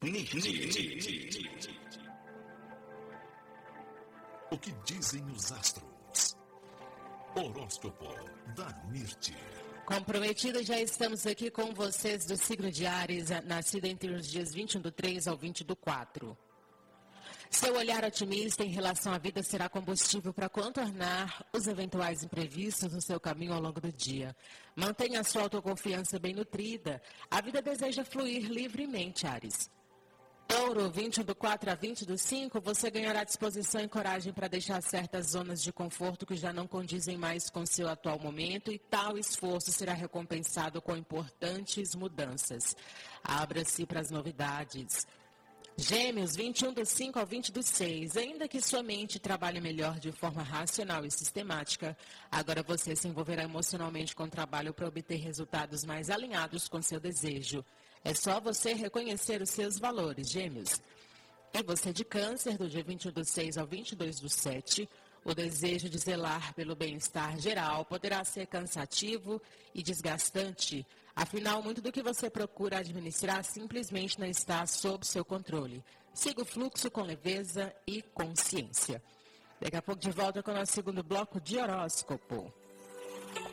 O que dizem os astros? Horóscopo da Mirti. Comprometido, já estamos aqui com vocês do signo de Áries, nascido entre os dias 21/3 ao 20/4. Seu olhar otimista em relação à vida será combustível para contornar os eventuais imprevistos no seu caminho ao longo do dia. Mantenha a sua autoconfiança bem nutrida. A vida deseja fluir livremente, Áries. Touro, 21/4 a 20/5, você ganhará disposição e coragem para deixar certas zonas de conforto que já não condizem mais com seu atual momento e tal esforço será recompensado com importantes mudanças. Abra-se para as novidades. Gêmeos, 21/5 ao 20/6, ainda que sua mente trabalhe melhor de forma racional e sistemática, agora você se envolverá emocionalmente com o trabalho para obter resultados mais alinhados com seu desejo. É só você reconhecer os seus valores, Gêmeos. E você de Câncer, do dia 21/6 ao 22/7, o desejo de zelar pelo bem-estar geral poderá ser cansativo e desgastante. Afinal, muito do que você procura administrar simplesmente não está sob seu controle. Siga o fluxo com leveza e consciência. Daqui a pouco de volta com o nosso segundo bloco de horóscopo.